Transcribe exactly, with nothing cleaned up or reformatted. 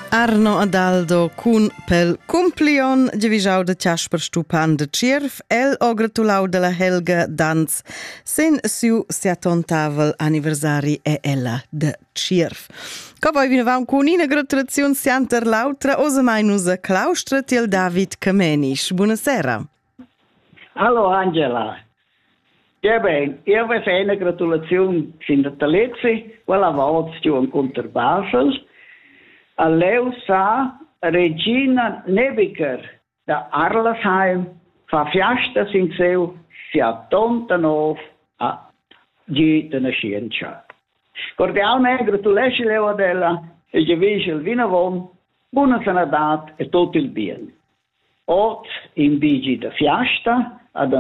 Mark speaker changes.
Speaker 1: Arno Adaldo cun pel cumplion giavischau da Ciasper Stupan de Cierv, el o gratulau de la Helga Danz sen siu seatontavel anniversari e ella de Cierv. Co voi vinavamo con una gratulazione sianter l'altra, osa mai nusa claustra til David Kamenisch. Buonasera.
Speaker 2: Hallo Angela. Ja ben, io vi fai una gratulazione sin da Talezzi, quella volta stiamo contro Basel. A leu sa Regina Nebiker da Arlesheim fa fiasta sin seu settantanove a di de nascenza. Cordialmente gratulesci leu adella e giavisce il vinavon, buona sanadat e tutto il bien. Ot in bigi da fiasta ad